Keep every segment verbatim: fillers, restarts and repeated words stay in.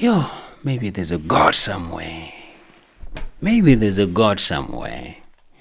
yo, maybe there's a God somewhere. Maybe there's a God somewhere.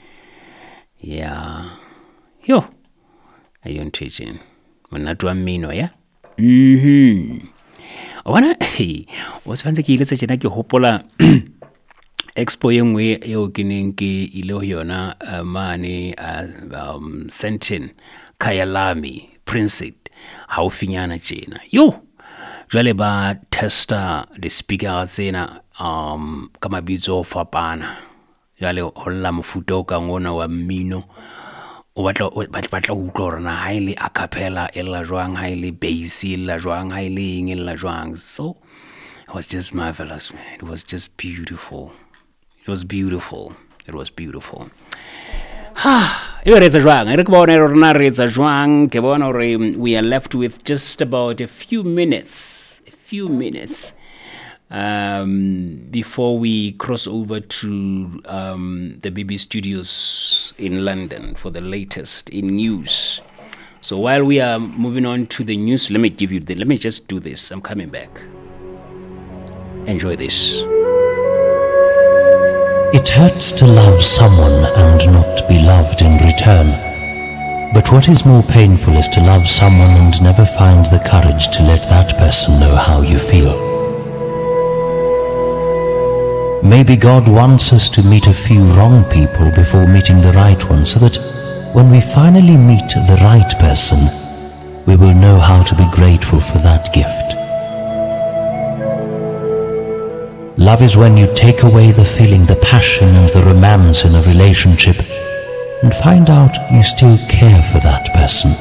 Yeah. Yo. Ayun teaching. Monate wa mmino, yeah? Mhm. Wana hey, was fancy ke ile tse tjena ke hopola expo e nngwe eo ke neng ke ile ho yona uh, mane uh, um, Sentin Kyalami Prince haufinyana tjena. Yo. Jwale ba testa the speaker tsena um ka mabitso fapana. Jwale ho lla mofuta o ka ngona wa mmino o batla batla ho utlwa hore na ha ile a cappella ella jwang, ha ile bass ella jwang, ha ile eng ella jwang. So it was just marvelous, man. It was just beautiful. It was beautiful. It was beautiful. Ha, e re tsa jwang, re ke bona re rena re tsa jwang, ke bona hore we are left with just about a few minutes, a few minutes um before we cross over to um the B B studios in London for the latest in news. So while we are moving on to the news, let me give you the let me just do this. I'm coming back. Enjoy this. It hurts to love someone and not be loved in return. But what is more painful is to love someone and never find the courage to let that person know how you feel. Maybe God wants us to meet a few wrong people before meeting the right one, so that when we finally meet the right person, we will know how to be grateful for that gift. Love is when you take away the feeling, the passion and the romance in a relationship and find out you still care for that person.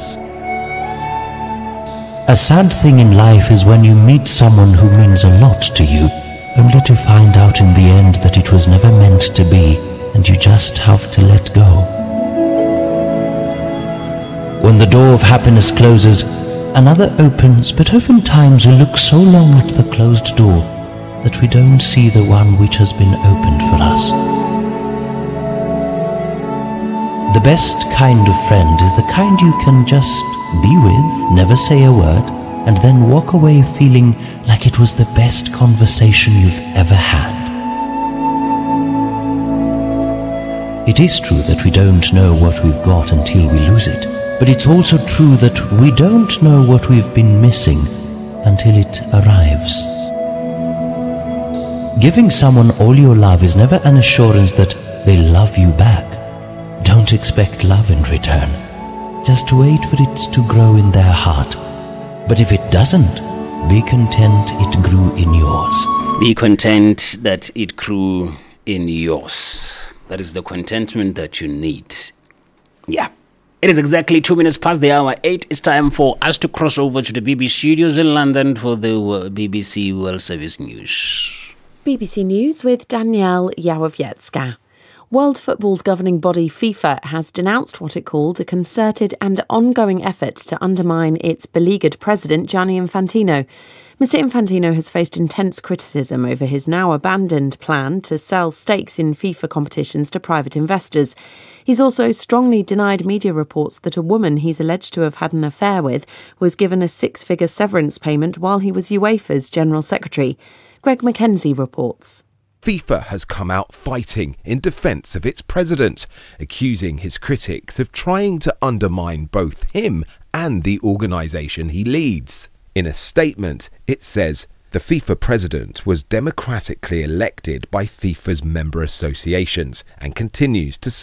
A sad thing in life is when you meet someone who means a lot to you, only to find out in the end that it was never meant to be and you just have to let go. When the door of happiness closes, another opens, but oftentimes we look so long at the closed door that we don't see the one which has been opened for us. The best kind of friend is the kind you can just be with, never say a word, and then walk away feeling like it was the best conversation you've ever had. It is true that we don't know what we've got until we lose it, but it's also true that we don't know what we've been missing until it arrives. Giving someone all your love is never an assurance that they'll love you back. Don't expect love in return. Just wait for it to grow in their heart. But if it doesn't, be content it grew in yours. Be content that it grew in yours. That is the contentment that you need. Yeah. It is exactly two minutes past the hour eight. It's time for us to cross over to the B B studios in London for the B B C World Service News. B B C News with Danielle Yawowiecka. World football's governing body FIFA has denounced what it called a concerted and ongoing effort to undermine its beleaguered president, Gianni Infantino. Mister Infantino has faced intense criticism over his now abandoned plan to sell stakes in FIFA competitions to private investors. He's also strongly denied media reports that a woman he's alleged to have had an affair with was given a six-figure severance payment while he was UEFA's General Secretary. Greg Mackenzie reports. FIFA has come out fighting in defence of its president, accusing his critics of trying to undermine both him and the organisation he leads. In a statement, it says the FIFA president was democratically elected by FIFA's member associations and continues to